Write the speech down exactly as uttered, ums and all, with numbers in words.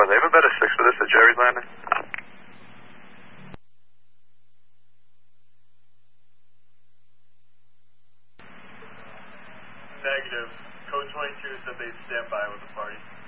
four. They have a better six for this at Jerry's Landing? Negative. Code twenty-two said they'd stand by with the party.